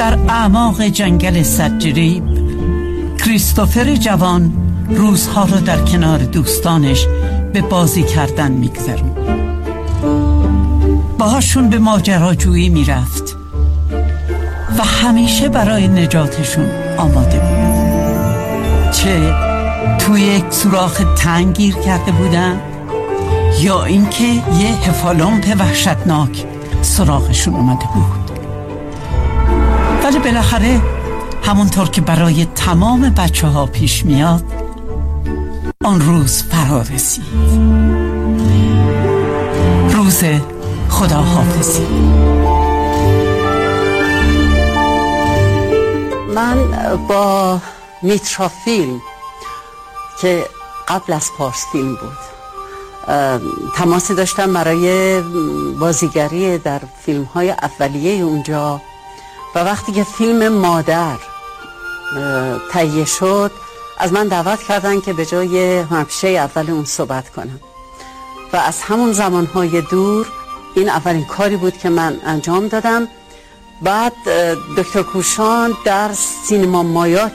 در اعماق جنگل سدجریب کریستوفر جوان روزها را در کنار دوستانش به بازی کردن می‌گذروند. باهاشون به ماجراجویی میرفت و همیشه برای نجاتشون آماده بود، چه توی یک سوراخ تنگ گیر کرده بودن یا اینکه یه هفالومپ وحشتناک سراغشون اومده بود. ولی بالاخره همونطور که برای تمام بچه ها پیش میاد، آن روز فرا رسید، روز خداحافظی. من با میترا فیلم که قبل از پارس فیلم بود تماسی داشتم برای بازیگری در فیلم های اولیه اونجا و وقتی که فیلم مادر تهیه شد از من دعوت کردن که به جای هنرپیشه اول اون صحبت کنم و از همون زمانهای دور این اولین کاری بود که من انجام دادم. بعد دکتر کوشان در سینما مایا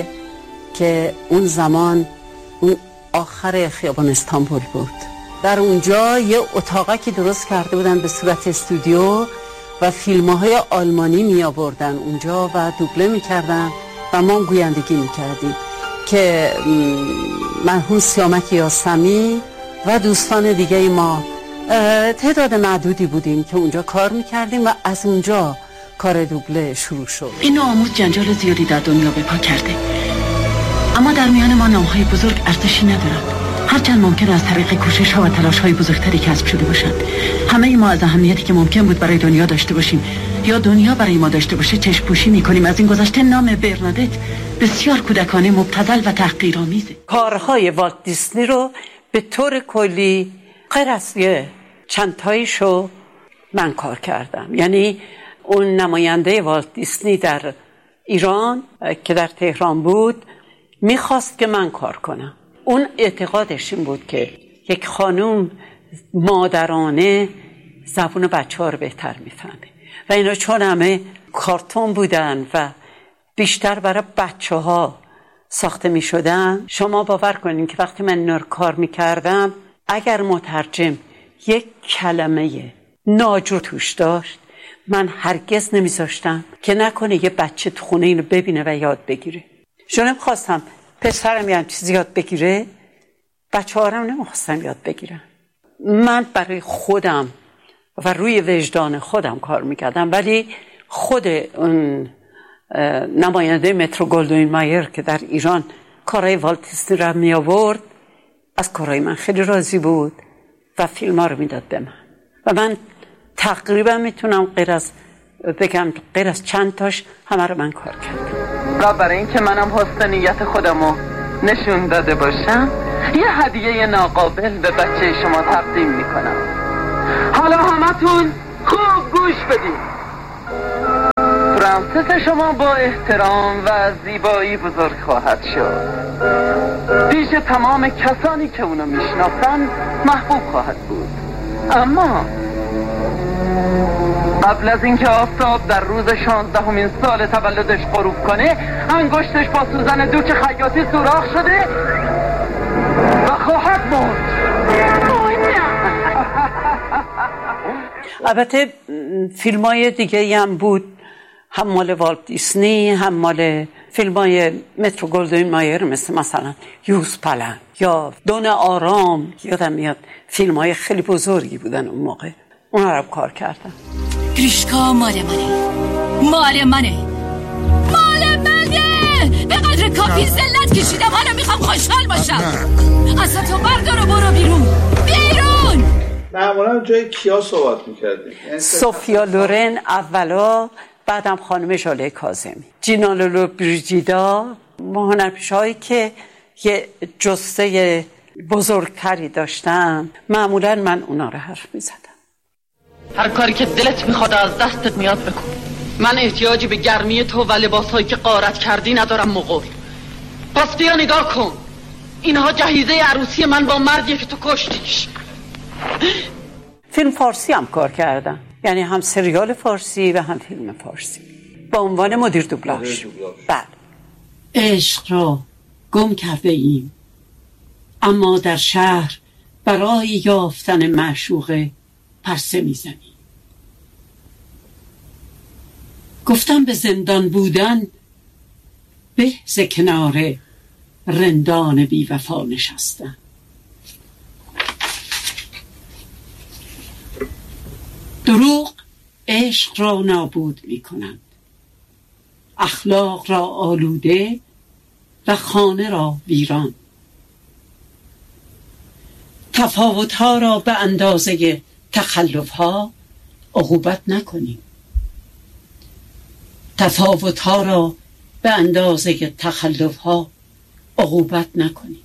که اون زمان اون آخر خیابان استانبول بود، در اونجا یه اتاقکی درست کرده بودن به صورت استودیو و فیلم‌های آلمانی می آوردن اونجا و دوبله می‌کردن و ما گویندگی می‌کردیم که مرحوم سیامک یاسمی و دوستان دیگه ما تعداد معدودی بودیم که اونجا کار می‌کردیم و از اونجا کار دوبله شروع شد. این آموز جنجال زیادی در دنیا به پا کرده، اما در میان ما نام‌های بزرگ ارزشی ندارند، هرچند ممکن از طریق کوشش‌ها و تلاش‌های بزرگتری کسب شده باشند. همه ما از اهمیتی که ممکن بود برای دنیا داشته باشیم یا دنیا برای ما داشته باشه چشم پوشی می‌کنیم. از این گذشته نام برنادت بسیار کودکانه، مبتذل و تحقیرآمیزه. کارهای والت دیسنی رو به طور کلی غیر از چند تایشو من کار کردم. یعنی اون نماینده والت دیسنی در ایران که در تهران بود میخواست که من کار کنم. اون اعتقادش این بود که یک خانوم مادرانه زبون بچه ها رو بهتر میفهمه و اینا چون همه کارتون بودن و بیشتر برای بچه ها ساخته می شدن. شما باور کنین که وقتی من اینا رو کار می کردم اگر مترجم یک کلمه ناجور توش داشت من هرگز نمیذاشتم که نکنه یه بچه تو خونه اینو ببینه و یاد بگیره. چون نمیخواستم پسرم یه چیزی یاد بگیره، بچه هارم نمیخواستم یاد بگیرن. من برای خودم و روی وجدان خودم کار میکردم، ولی خود اون نماینده مترو گلدوین مایر که در ایران کارهای والت دیسنی رو می آورد از کارهای من خیلی راضی بود و فیلم ها رو میداد به من و من تقریبا میتونم غیر از چند تاش همه رو من کار کردم. و برای اینکه منم حسن نیت خودمو نشون داده باشم یه هدیه ناقابل به بچه شما تقدیم میکنم. حالا همتون خوب گوش بدید. فرانسیس شما با احترام و زیبایی بزرگ خواهد شد. پیش تمام کسانی که اونو میشناسن محبوب خواهد بود. اما قبل از اینکه آفتاب در روز 16مین سال تولدش غروب کنه انگشتش با سوزن دوک خیاطی سوراخ شده و خواهد مرد. البته فیلم های دیگه هم بود، هم مال والت دیسنی هم مال فیلم های مترو گلدوین مایر مثلا یوز پلن یا دون آرام. یادم میاد فیلم های خیلی بزرگی بودن اون موقع، اون رو کار کردم. گریشکا مال منه به قدر کافی ذلت کشیدم، حالا میخوام خوشحال باشم. اصلا تو بردار و برو بیرون. معمولا جای کیا صحبت میکردیم؟ سوفیا لورن اولا، بعدم خانم ژاله کاظمی، جینا لولو بریجیدا، هنرپیشه‌هایی که یه جثه بزرگتری داشتن. معمولا من اونا رو حرف میزدم. هر کاری که دلت میخواد از دستت میاد بکن. من احتیاجی به گرمی تو و لباسایی که غارت کردی ندارم مغول. پس بیا نگاه کن، اینها جهیزه عروسی من با مردیه که تو کشتیش. فیلم فارسی هم کار کردم، یعنی هم سریال فارسی و هم فیلم فارسی. با عنوان مدیر دوبلاژ. بله. عشق را گم کرده ایم، اما در شهر برای یافتن معشوقه پرسه میزنیم. گفتم به زندان بودن به ز کنار رندان بی وفا نشستن. دروغ عشق را نابود می کنند، اخلاق را آلوده و خانه را ویران. تفاوت‌ها را به اندازه تخلف‌ها عقوبت نکنیم. تفاوت‌ها را به اندازه تخلف‌ها عقوبت نکنیم.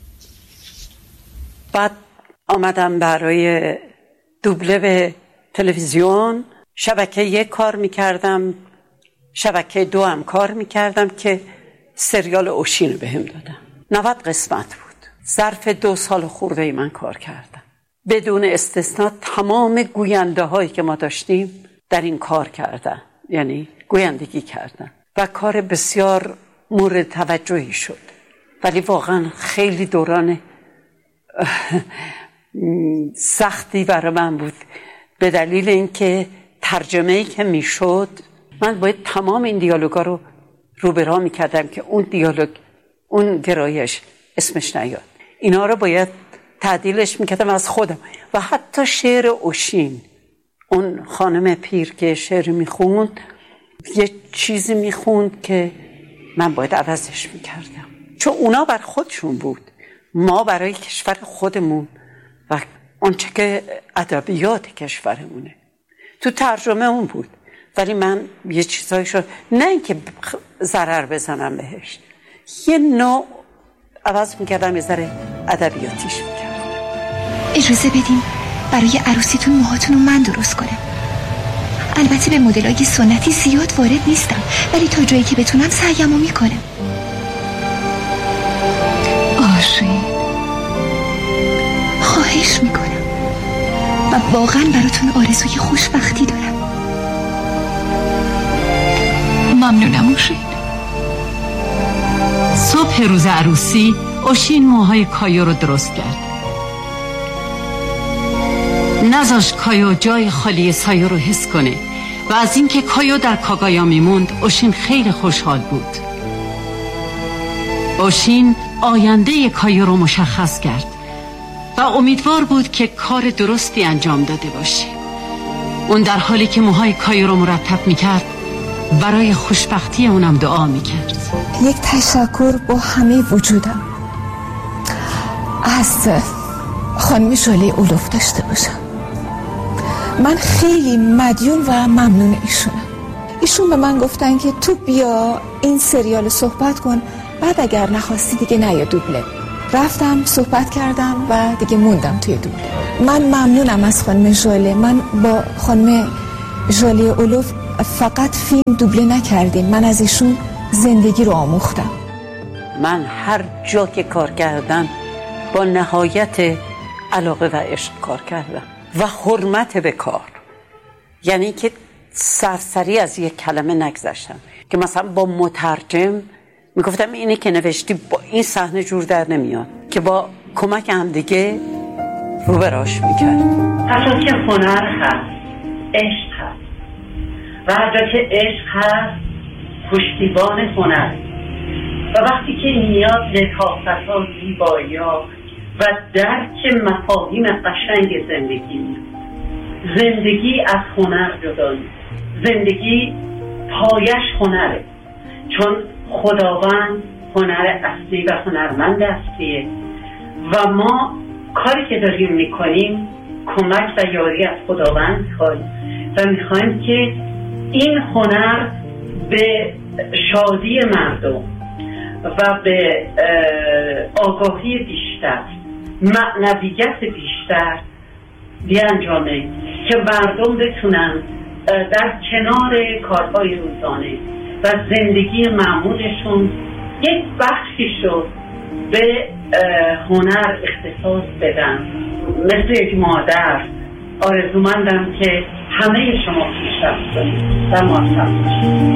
بعد آمدم برای دوبله به تلویزیون. شبکه 1 کار میکردم، شبکه 2 هم کار میکردم که سریال اوشین به هم دادم. 90 قسمت بود. ظرف 2 سال خورده من کار کردم. بدون استثنا تمام گوینده هایی که ما داشتیم در این کار کردن، یعنی گویندگی کردن و کار بسیار مورد توجهی شد. ولی واقعا خیلی دوران سختی برای من بود، به دلیل اینکه ترجمه‌ای که میشد من باید تمام این دیالوگا رو روبرا میکردم که اون دیالوگ، اون گرایش اسمش نیاد، اینا رو باید تعدیلش میکردم از خودم. و حتی شعر اوشین، اون خانم پیر که شعر میخوند، یه چیزی میخوند که من باید عوضش میکردم، چون اونا بر خودشون بود، ما برای کشور خودمون و اونچه که ادبیات کشورمونه تو ترجمه اون بود. ولی من یه چیزایی شد، نه اینکه ضرر بزنم بهش، یه نوع عوض میکردم، یه ذره ادبیاتیش میکردم. اجازه بدین برای عروسیتون موهاتون رو من درست کنم. البته به مدل‌های سنتی زیاد وارد نیستم، ولی تا جایی که بتونم سعیمو میکنم. آشین، خواهش میکنم و واقعا براتون آرزوی خوشبختی دارم. ممنونم اوشین. صبح روز عروسی اوشین موهای کایو رو درست کرد. نذاش کایو جای خالی سایو رو حس کنه و از اینکه کایو در کاگایا میموند اوشین خیلی خوشحال بود. اوشین آینده کایو رو مشخص کرد و امیدوار بود که کار درستی انجام داده باشه. اون در حالی که موهای کایو رو مرتب میکرد برای خوشبختی اونم دعا میکرد. یک تشکر با همه وجودم از خانم ژاله اولوف داشته باشم. من خیلی مدیون و ممنون ایشونم. ایشون به من گفتن که تو بیا این سریال صحبت کن، بعد اگر نخواستی دیگه نیا دوبله. رفتم صحبت کردم و دیگه موندم توی دوبله. من ممنونم از خانم ژاله. من با خانم ژاله اولوف فقط فیلم دوبله نکردیم، من از ایشون زندگی رو آموختم. من هر جا که کار کردم با نهایت علاقه و عشق کار کردم و حرمت به کار، یعنی که سرسری از یک کلمه نگذشتم، که مثلا با مترجم میگفتم اینی که نوشتی با این صحنه جور در نمیاد، که با کمک هم دیگه رو براش میکرد. پس که هنر هست، عشق هست و هر جا که عشق هست پشتیبان هنر. و وقتی که میاد لطافت‌ها، زیبایی‌ها و درک مفاهیم قشنگ زندگی از هنر جدا نیست. زندگی پایش هنره، چون خداوند هنر اصلی و هنرمند اصلیه و ما کاری که داریم میکنیم کمک و یاری از خداوند میخوایم و میخوایم که این هنر به شادی مردم و به آگاهی بیشتر، معنویت بیشتر بیانجامه، که مردم بتونن در کنار کارهای روزانه و زندگی معمولشون یک بخشیشو به هنر اختصاص بدن. مثل یک مادر آرزومندم که همه شما پیشرفت کنید و موفق باشید.